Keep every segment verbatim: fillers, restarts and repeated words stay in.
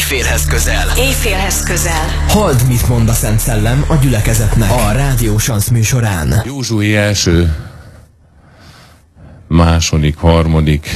Éjfélhez közel. Éjfélhez közel. Halld, mit mond a Szent Szellem a gyülekezetnek a Rádió Sansz műsorán. Józsué első, második, harmadik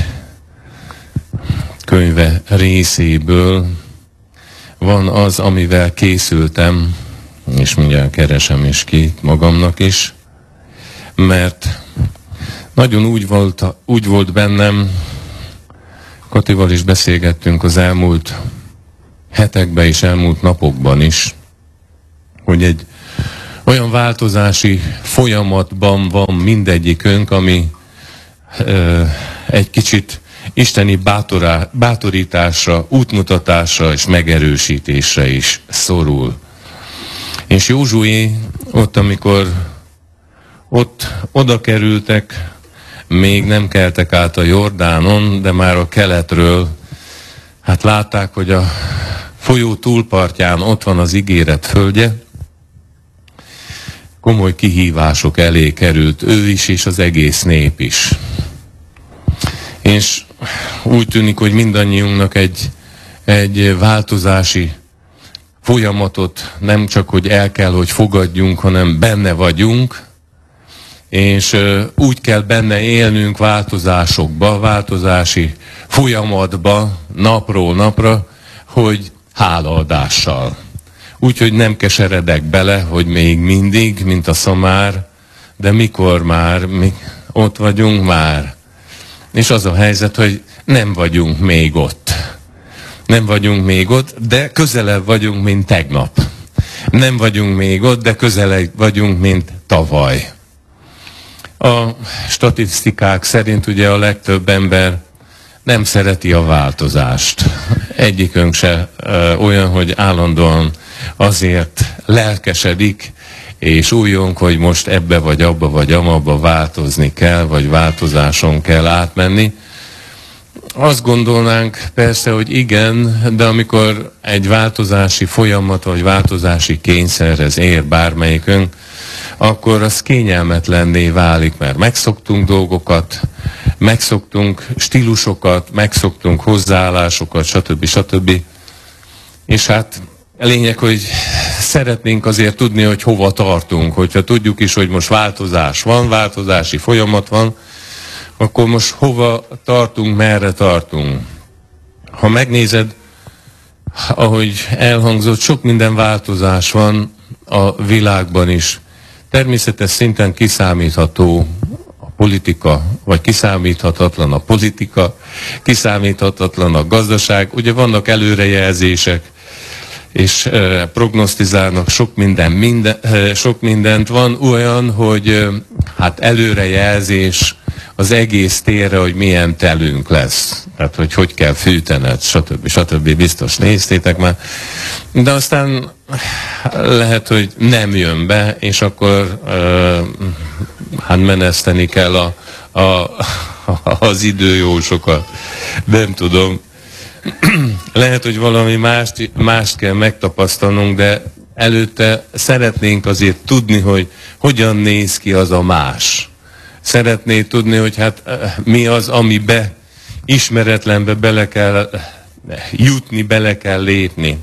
könyve részéből van az, amivel készültem, és mindjárt keresem is ki magamnak is, mert nagyon úgy volt, úgy volt bennem, Katival is beszélgettünk az elmúlt hetekben és elmúlt napokban is, hogy egy olyan változási folyamatban van mindegyikünk, ami ö, egy kicsit isteni bátorá, bátorításra, útmutatásra és megerősítésre is szorul. És Józsué ott, amikor ott oda kerültek, még nem keltek át a Jordánon, de már a keletről, hát látták, hogy a folyó túlpartján ott van az ígéret földje, komoly kihívások elé került ő is, és az egész nép is. És úgy tűnik, hogy mindannyiunknak egy, egy változási folyamatot nem csak, hogy el kell, hogy fogadjunk, hanem benne vagyunk, és uh, úgy kell benne élnünk változásokba, változási folyamatba, napról napra, hogy hálaadással. Úgyhogy nem keseredek bele, hogy még mindig, mint a szamár, de mikor már, mi ott vagyunk már. És az a helyzet, hogy nem vagyunk még ott. Nem vagyunk még ott, de közelebb vagyunk, mint tegnap. Nem vagyunk még ott, de közelebb vagyunk, mint tavaly. A statisztikák szerint ugye a legtöbb ember nem szereti a változást. Egyikünk se ö, olyan, hogy állandóan azért lelkesedik, és újjunk, hogy most ebbe vagy abba vagy amabba változni kell, vagy változáson kell átmenni. Azt gondolnánk persze, hogy igen, de amikor egy változási folyamat, vagy változási kényszerhez ér bármelyikünk, akkor az kényelmetlenné válik, mert megszoktunk dolgokat, megszoktunk stílusokat, megszoktunk hozzáállásokat, stb. stb. És hát a lényeg, hogy szeretnénk azért tudni, hogy hova tartunk. Hogyha tudjuk is, hogy most változás van, változási folyamat van, akkor most hova tartunk, merre tartunk. Ha megnézed, ahogy elhangzott, sok minden változás van a világban is. Természetes szinten kiszámítható a politika, vagy kiszámíthatatlan a politika, kiszámíthatatlan a gazdaság. Ugye vannak előrejelzések, és e, prognosztizálnak sok, minden, minden, e, sok mindent. Van olyan, hogy e, hát előrejelzés az egész térre, hogy milyen telünk lesz. Tehát, hogy hogy kell fűtened, stb. stb. Biztos néztétek már. De aztán lehet, hogy nem jön be, és akkor e, hát meneszteni kell a, a, az időjósokat. Nem tudom. Lehet, hogy valami mást, mást kell megtapasztalnunk, de előtte szeretnénk azért tudni, hogy hogyan néz ki az a más. Szeretnéd tudni, hogy hát mi az, amibe ismeretlenbe bele kell jutni, bele kell lépni.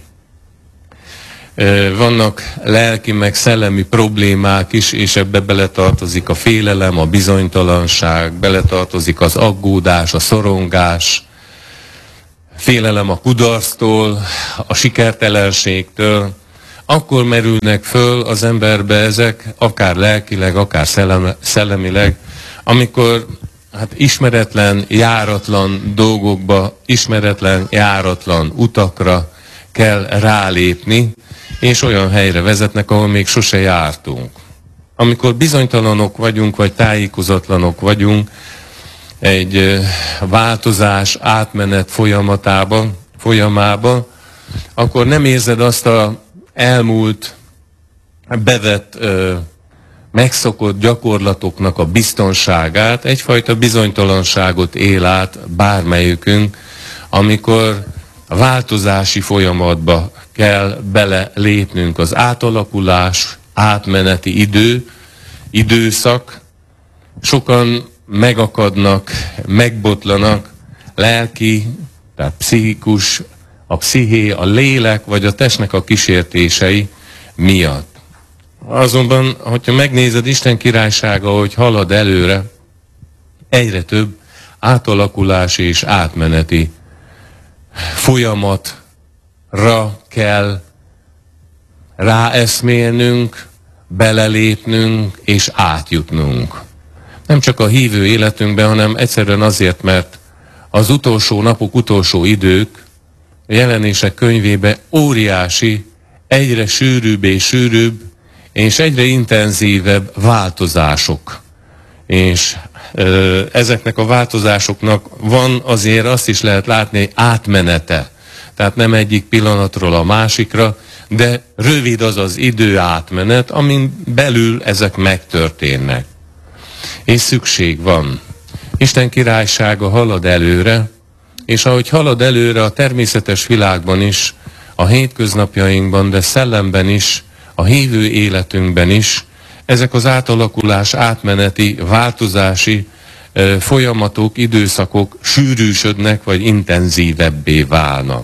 Vannak lelki meg szellemi problémák is, és ebbe beletartozik a félelem, a bizonytalanság, beletartozik az aggódás, a szorongás, félelem a kudarctól, a sikertelenségtől. Akkor merülnek föl az emberbe ezek, akár lelkileg, akár szellem, szellemileg, amikor hát ismeretlen, járatlan dolgokba, ismeretlen, járatlan utakra kell rálépni, és olyan helyre vezetnek, ahol még sose jártunk. Amikor bizonytalanok vagyunk, vagy tájékozatlanok vagyunk, egy változás, átmenet folyamatában, folyamában, akkor nem érzed azt a elmúlt, bevett, ö, megszokott gyakorlatoknak a biztonságát, egyfajta bizonytalanságot él át bármelyikünk, amikor a változási folyamatba kell bele lépnünk. Az átalakulás, átmeneti idő, időszak, sokan megakadnak, megbotlanak, lelki, tehát pszichikus a psziché, a lélek vagy a testnek a kísértései miatt. Azonban, hogyha megnézed Isten királysága, hogy halad előre, egyre több átalakulási és átmeneti folyamatra kell ráeszmélnünk, belelépnünk és átjutnunk. Nem csak a hívő életünkben, hanem egyszerűen azért, mert az utolsó napok, utolsó idők a Jelenések könyvébe óriási, egyre sűrűbb és sűrűbb, és egyre intenzívebb változások. És ö, ezeknek a változásoknak van azért azt is lehet látni, hogy átmenete. Tehát nem egyik pillanatról a másikra, de rövid az az idő átmenet, amin belül ezek megtörténnek. És szükség van. Isten királysága halad előre, és ahogy halad előre a természetes világban is, a hétköznapjainkban, de szellemben is, a hívő életünkben is, ezek az átalakulás, átmeneti, változási ö, folyamatok, időszakok sűrűsödnek, vagy intenzívebbé válnak.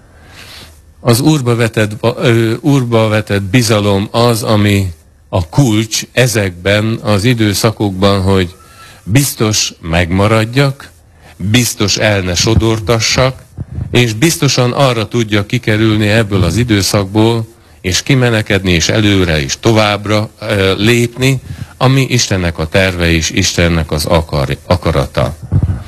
Az Úrba vetett, ö, Úrba vetett bizalom az, ami a kulcs ezekben az időszakokban, hogy biztos megmaradjak, biztos el ne sodortassak, és biztosan arra tudja kikerülni ebből az időszakból, és kimenekedni, és előre, és továbbra e, lépni, ami Istennek a terve, és Istennek az akar, akarata.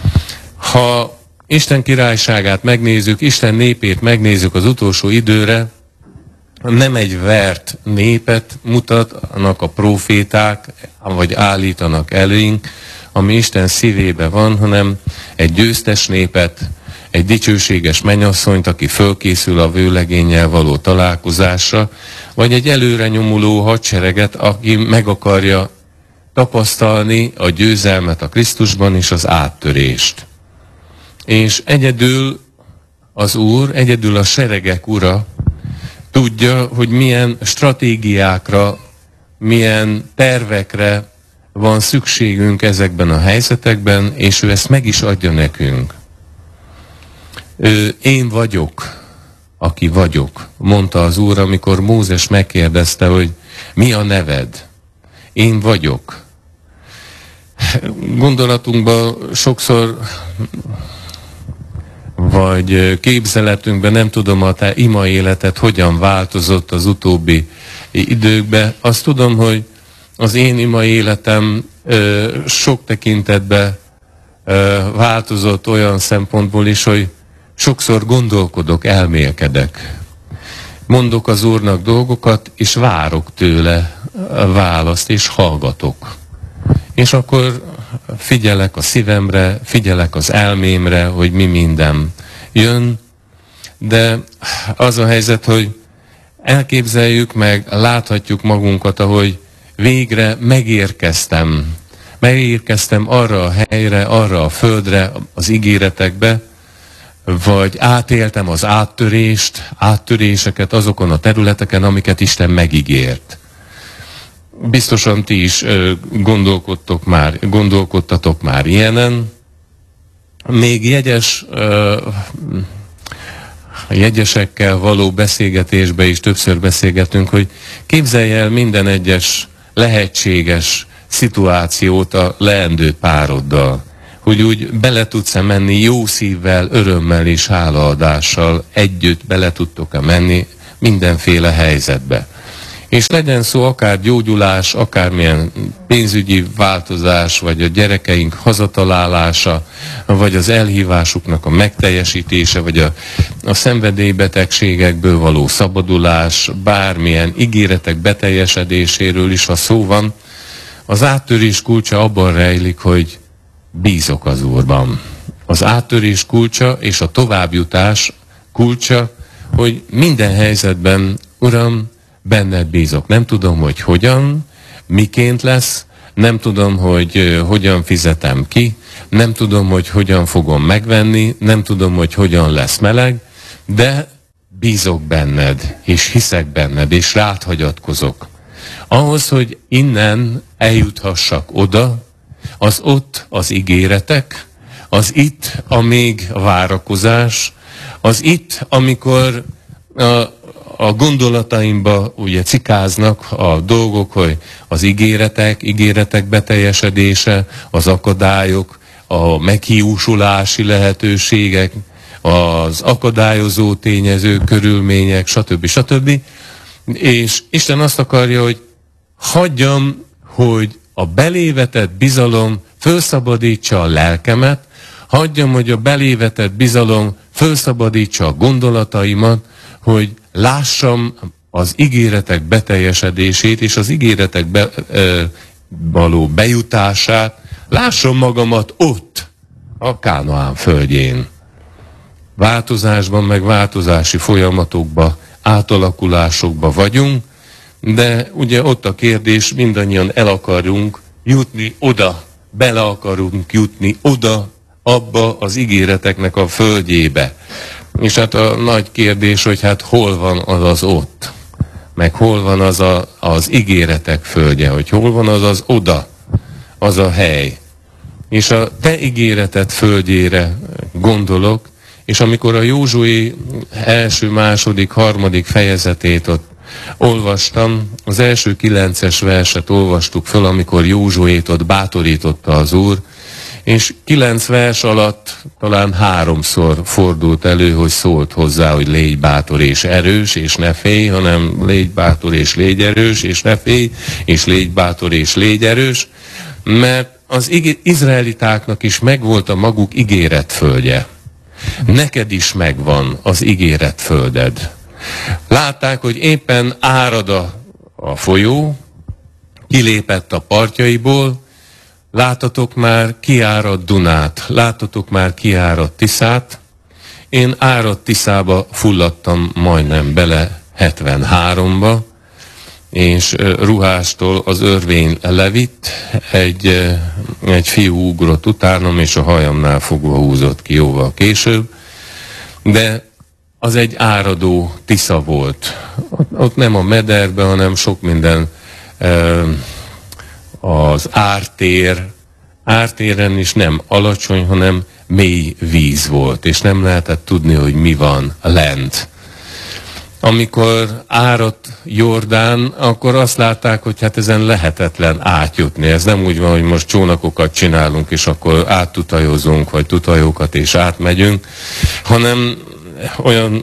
Ha Isten királyságát megnézzük, Isten népét megnézzük az utolsó időre, nem egy vert népet mutatnak a próféták, vagy állítanak elénk, ami Isten szívébe van, hanem egy győztes népet, egy dicsőséges mennyasszonyt, aki fölkészül a vőlegénnyel való találkozásra, vagy egy előre nyomuló hadsereget, aki meg akarja tapasztalni a győzelmet a Krisztusban és az áttörést. És egyedül az Úr, egyedül a seregek Ura tudja, hogy milyen stratégiákra, milyen tervekre van szükségünk ezekben a helyzetekben, és ő ezt meg is adja nekünk. Én vagyok, aki vagyok, mondta az Úr, amikor Mózes megkérdezte, hogy mi a neved? Én vagyok. Gondolatunkban sokszor, vagy képzeletünkben, nem tudom, a te ima életed hogyan változott az utóbbi időkben. Azt tudom, hogy az én ima életem ö, sok tekintetben ö, változott olyan szempontból is, hogy sokszor gondolkodok, elmélkedek. Mondok az Úrnak dolgokat, és várok tőle a választ, és hallgatok. És akkor figyelek a szívemre, figyelek az elmémre, hogy mi minden jön. De az a helyzet, hogy elképzeljük meg, láthatjuk magunkat, ahogy végre megérkeztem. Megérkeztem arra a helyre, arra a földre, az ígéretekbe, vagy átéltem az áttörést, áttöréseket azokon a területeken, amiket Isten megígért. Biztosan ti is ö, gondolkodtok már, gondolkodtatok már ilyenen. Még jegyes, ö, jegyesekkel való beszélgetésbe is többször beszélgetünk, hogy képzelj el minden egyes lehetséges szituációt a leendő pároddal. Hogy úgy bele tudsz-e menni jó szívvel, örömmel és hálaadással együtt bele tudtok-e menni mindenféle helyzetbe. És legyen szó akár gyógyulás, akármilyen pénzügyi változás, vagy a gyerekeink hazatalálása, vagy az elhívásuknak a megteljesítése, vagy a, a szenvedélybetegségekből való szabadulás, bármilyen ígéretek beteljesedéséről is, ha szó van, az áttörés kulcsa abban rejlik, hogy bízok az Úrban. Az áttörés kulcsa és a továbbjutás kulcsa, hogy minden helyzetben, Uram, benned bízok. Nem tudom, hogy hogyan, miként lesz, nem tudom, hogy uh, hogyan fizetem ki, nem tudom, hogy hogyan fogom megvenni, nem tudom, hogy hogyan lesz meleg, de bízok benned, és hiszek benned, és rád hagyatkozok. Ahhoz, hogy innen eljuthassak oda, az ott az ígéretek, az itt a még várakozás, Az itt, amikor a, a gondolataimba ugye cikáznak a dolgok, hogy az ígéretek, ígéretek beteljesedése, az akadályok, a meghiúsulási lehetőségek, az akadályozó tényezők, körülmények, stb. stb. És Isten azt akarja, hogy hagyjam, hogy a belévetett bizalom felszabadítsa a lelkemet, hagyjam, hogy a belévetett bizalom felszabadítsa a gondolataimat, hogy lássam az ígéretek beteljesedését és az ígéretek be, ö, való bejutását, lássam magamat ott, a Kánaán földjén. Változásban, meg változási folyamatokban, átalakulásokban vagyunk, de ugye ott a kérdés, mindannyian el akarunk jutni oda, bele akarunk jutni oda, abba az ígéreteknek a földjébe. És hát a nagy kérdés, hogy hát hol van az az ott, meg hol van az a, az ígéretek földje, hogy hol van az az oda, az a hely. És a te ígéreted földjére gondolok, és amikor a Józsué első, második, harmadik fejezetét ott olvastam, az első kilences verset olvastuk föl, amikor Józsuét ott bátorította az Úr, és kilenc vers alatt talán háromszor fordult elő, hogy szólt hozzá, hogy légy bátor és erős, és ne félj, hanem légy bátor és légy erős, és ne félj, és légy bátor és légy erős, mert az izraelitáknak is megvolt a maguk ígéretföldje. Neked is megvan az ígéretfölded. Látták, hogy éppen árad a, a folyó, kilépett a partjaiból, láttatok már kiáradt Dunát, láttatok már kiáradt Tiszát. Én áradt Tiszába fulladtam majdnem bele hetvenháromba, és ruhástól az örvény levitt, egy, egy fiú ugrott utánam, és a hajamnál fogva húzott ki jóval később, de az egy áradó Tisza volt. Ott, ott nem a mederbe, hanem sok minden, az ártér, ártéren is nem alacsony, hanem mély víz volt, és nem lehetett tudni, hogy mi van lent. Amikor áradt Jordán, akkor azt látták, hogy hát ezen lehetetlen átjutni. Ez nem úgy van, hogy most csónakokat csinálunk, és akkor áttutajozunk, vagy tutajókat, és átmegyünk, hanem olyan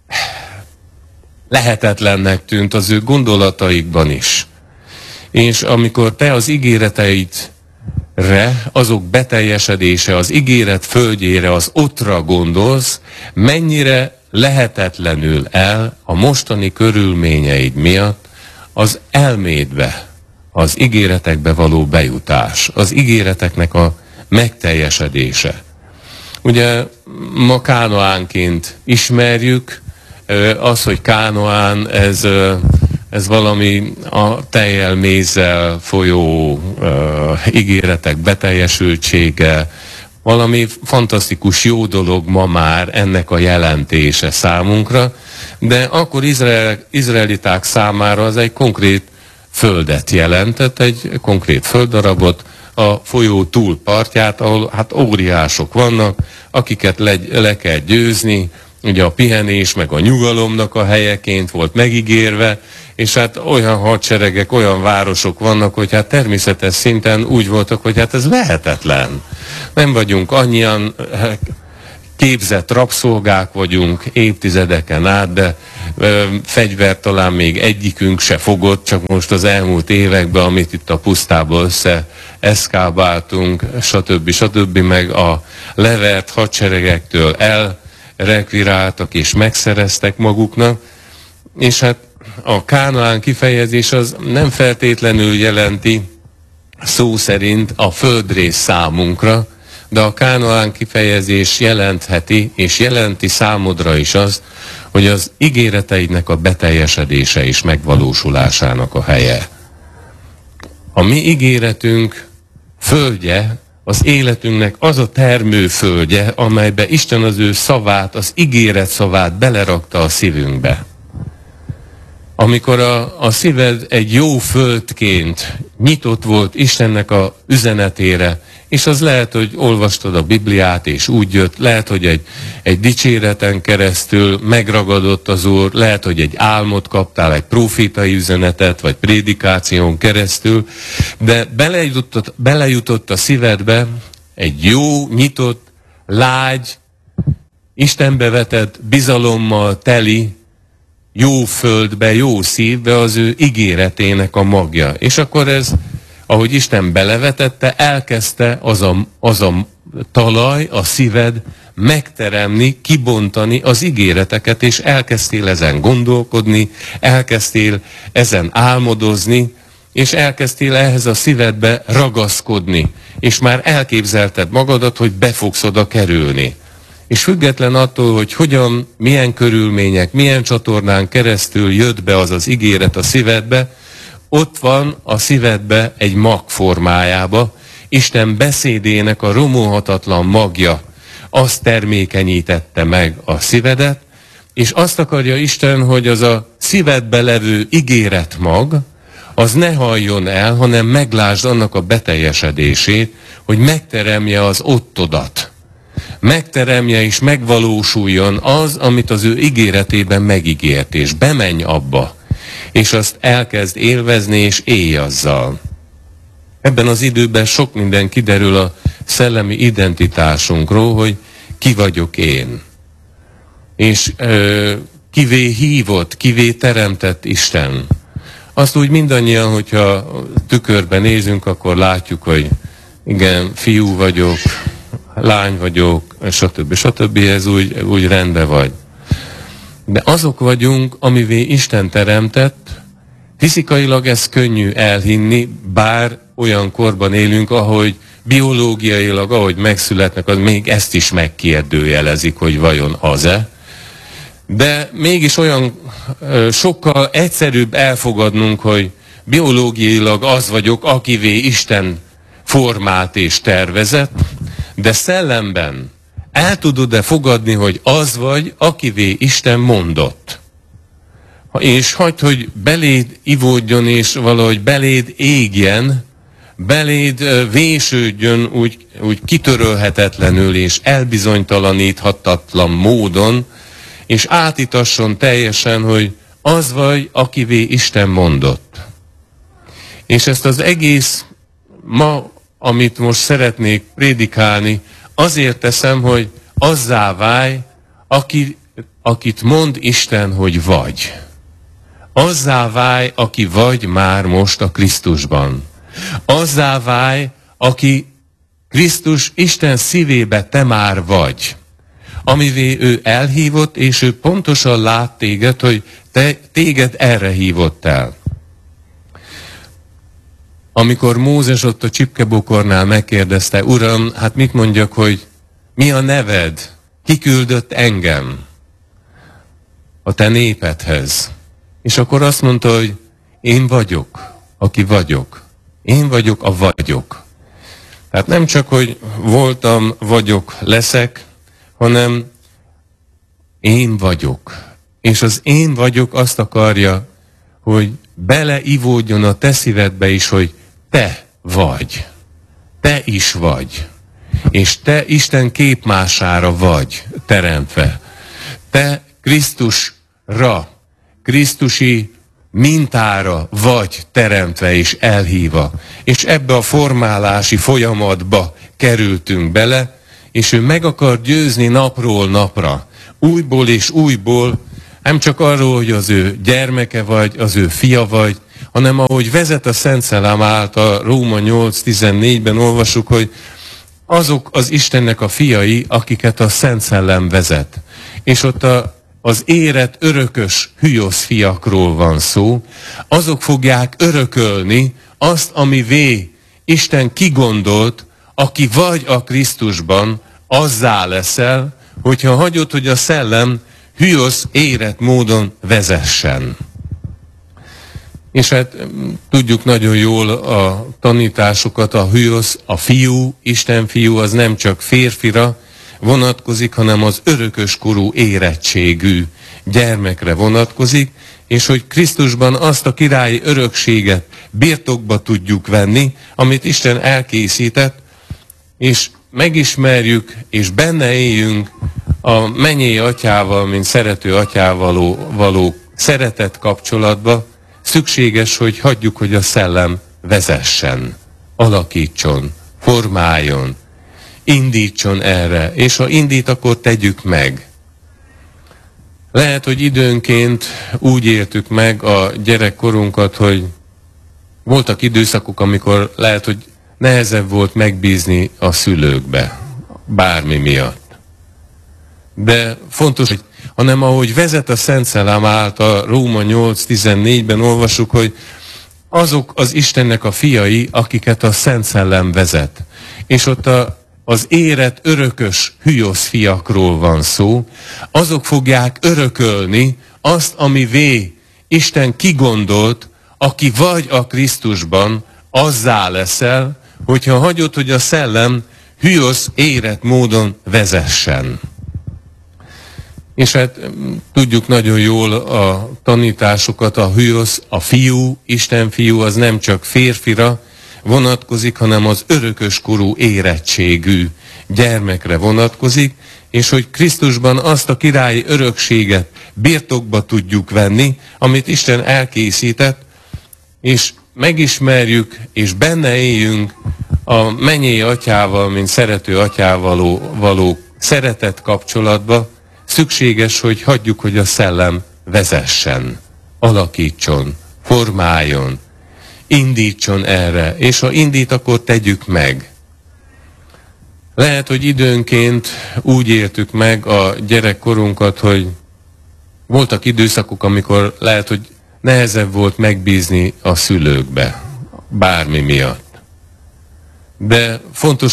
lehetetlennek tűnt az ő gondolataikban is. És amikor te az ígéreteidre, azok beteljesedése, az ígéret földjére, az ottra gondolsz, mennyire lehetetlenül el a mostani körülményeid miatt az elmédbe, az ígéretekbe való bejutás, az ígéreteknek a megteljesedése. Ugye ma Kánaánként ismerjük, az, hogy Kánaán, ez, ez valami a tejjel, mézzel folyó uh, ígéretek beteljesültsége, valami fantasztikus jó dolog ma már ennek a jelentése számunkra, de akkor Izrael, izraeliták számára az egy konkrét földet jelentett, egy konkrét földdarabot, a folyó túlpartját, ahol hát óriások vannak, akiket le, le kell győzni, ugye a pihenés meg a nyugalomnak a helyeként volt megígérve, és hát olyan hadseregek, olyan városok vannak, hogy hát természetes szinten úgy voltak, hogy hát ez lehetetlen. Nem vagyunk annyian, képzett rabszolgák vagyunk évtizedeken át, de ö, fegyvert talán még egyikünk se fogott, csak most az elmúlt években, amit itt a pusztában össze eszkábáltunk, stb. stb. Meg a levert hadseregektől elrekviráltak és megszereztek maguknak, és hát a Kánaán kifejezés az nem feltétlenül jelenti szó szerint a földrész számunkra, de a Kánaán kifejezés jelentheti, és jelenti számodra is azt, hogy az ígéreteidnek a beteljesedése és megvalósulásának a helye. A mi ígéretünk földje, az életünknek az a termőföldje, amelybe Isten az ő szavát, az ígéret szavát belerakta a szívünkbe. Amikor a, a szíved egy jó földként nyitott volt Istennek a üzenetére, És az lehet, hogy olvastad a Bibliát, és úgy jött, lehet, hogy egy, egy dicséreten keresztül megragadott az Úr, lehet, hogy egy álmot kaptál, egy profétai üzenetet, vagy prédikáción keresztül, de belejutott, belejutott a szívedbe egy jó, nyitott, lágy, Istenbe vetett, bizalommal teli, jó földbe, jó szívbe az ő ígéretének a magja. És akkor ez, ahogy Isten belevetette, elkezdte az a, az a talaj, a szíved megteremni, kibontani az ígéreteket, és elkezdtél ezen gondolkodni, elkezdtél ezen álmodozni, és elkezdtél ehhez a szívedbe ragaszkodni, és már elképzelted magadat, hogy be fogsz oda kerülni. És független attól, hogy hogyan, milyen körülmények, milyen csatornán keresztül jött be az az ígéret a szívedbe, ott van a szívedbe egy mag formájába, Isten beszédének a romolhatatlan magja, azt termékenyítette meg a szívedet, és azt akarja Isten, hogy az a szívedbe levő ígéretmag, az ne halljon el, hanem meglásd annak a beteljesedését, hogy megteremje az ottodat. Megteremje és megvalósuljon az, amit az ő ígéretében megígért, és bemenj abba, és azt elkezd élvezni, és élj azzal. Ebben az időben sok minden kiderül a szellemi identitásunkról, hogy ki vagyok én. És ö, kivé hívott, kivé teremtett Isten. Azt úgy mindannyian, hogyha tükörben nézünk, akkor látjuk, hogy igen, fiú vagyok, lány vagyok, stb. stb. Ez úgy, úgy rendben vagy. De azok vagyunk, amivé Isten teremtett, fizikailag ez könnyű elhinni, bár olyan korban élünk, ahogy biológiailag, ahogy megszületnek, az még ezt is megkérdőjelezik, hogy vajon az-e. De mégis olyan ö, sokkal egyszerűbb elfogadnunk, hogy biológiailag az vagyok, akivé Isten formált és tervezett, de szellemben el tudod-e fogadni, hogy az vagy, akivé Isten mondott. És hagyd, hogy beléd ivódjon, és valahogy beléd égjen, beléd vésődjön úgy, úgy kitörölhetetlenül, és elbizonytalaníthatatlan módon, és átítasson teljesen, hogy az vagy, akivé Isten mondott. És ezt az egész ma, amit most szeretnék prédikálni, azért teszem, hogy azzá válj, aki, akit mond Isten, hogy vagy. Azzá válj, aki vagy már most a Krisztusban. Azzá válj, aki Krisztus Isten szívébe te már vagy. Amivé ő elhívott, és ő pontosan lát téged, hogy te, téged erre hívott el. Amikor Mózes ott a csipkebokornál megkérdezte, Uram, hát mit mondjak, hogy mi a neved? Ki küldött engem a te népedhez? És akkor azt mondta, hogy én vagyok, aki vagyok. Én vagyok a vagyok. Tehát nem csak, hogy voltam, vagyok, leszek, hanem én vagyok. És az én vagyok azt akarja, hogy beleivódjon a te szívedbe is, hogy te vagy. Te is vagy. És te Isten képmására vagy teremtve. Te Krisztusra, Krisztusi mintára vagy teremtve és elhívva. És ebbe a formálási folyamatba kerültünk bele, és ő meg akar győzni napról napra, újból és újból, nem csak arról, hogy az ő gyermeke vagy, az ő fia vagy, hanem ahogy vezet a Szent Szellem által, Róma nyolc tizennégyben olvasjuk, hogy azok az Istennek a fiai, akiket a Szent Szellem vezet. És ott a, az érett örökös hűosz fiakról van szó, azok fogják örökölni azt, amivé Isten kigondolt, aki vagy a Krisztusban, azzá leszel, hogyha hagyod, hogy a szellem hűosz érett módon vezessen. És hát tudjuk nagyon jól a tanításokat, a hűosz, a fiú, Isten fiú, az nem csak férfira vonatkozik, hanem az örököskorú érettségű gyermekre vonatkozik, és hogy Krisztusban azt a királyi örökséget birtokba tudjuk venni, amit Isten elkészített, és megismerjük, és benne éljünk a mennyei atyával, mint szerető atyával való, való szeretet kapcsolatba, szükséges, hogy hagyjuk, hogy a szellem vezessen, alakítson, formáljon, indítson erre, és ha indít, akkor tegyük meg. Lehet, hogy időnként úgy éltük meg a gyerekkorunkat, hogy voltak időszakok, amikor lehet, hogy nehezebb volt megbízni a szülőkbe, bármi miatt. De fontos, hogy hanem ahogy vezet a Szent Szellem által, Róma nyolc tizennégyben olvasjuk, hogy azok az Istennek a fiai, akiket a Szent Szellem vezet. És ott a, az érett, örökös hüiosz fiakról van szó, azok fogják örökölni azt, amivé Isten kigondolt, aki vagy a Krisztusban, azzá leszel, hogyha hagyod, hogy a szellem hüiosz, érett módon vezessen. És hát tudjuk nagyon jól a tanításokat, a hüiosz, a fiú, Isten fiú, az nem csak férfira vonatkozik, hanem az örököskorú érettségű gyermekre vonatkozik, és hogy Krisztusban azt a királyi örökséget birtokba tudjuk venni, amit Isten elkészített, és megismerjük, és benne éljünk a mennyei atyával, mint szerető atyával való, való szeretet kapcsolatba, szükséges, hogy hagyjuk, hogy a szellem vezessen, alakítson, formáljon, indítson erre, és ha indít, akkor tegyük meg. Lehet, hogy időnként úgy éltük meg a gyerekkorunkat, hogy voltak időszakok, amikor lehet, hogy nehezebb volt megbízni a szülőkbe, bármi miatt. De fontos,